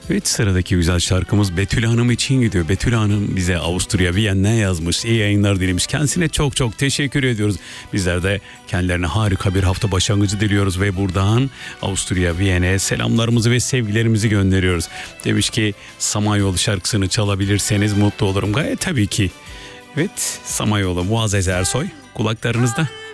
Evet, sıradaki güzel şarkımız Betül Hanım için gidiyor. Betül Hanım bize Avusturya Viyen'den yazmış. İyi yayınlar dilemiş. Kendisine çok çok teşekkür ediyoruz. Bizler de kendilerine harika bir hafta başlangıcı diliyoruz ve buradan Avusturya Viyen'e selamlarımızı ve sevgilerimizi gönderiyoruz. Demiş ki Samanyolu şarkısını çalabilirseniz mutlu olurum. Gayet tabii ki. Evet, Samanyolu Muazzez Ersoy kulaklarınızda.